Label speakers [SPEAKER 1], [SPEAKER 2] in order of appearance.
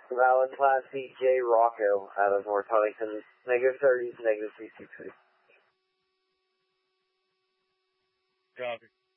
[SPEAKER 1] Valid Class DJ Rocco out of North Huntington, -30s, -363.
[SPEAKER 2] Copy.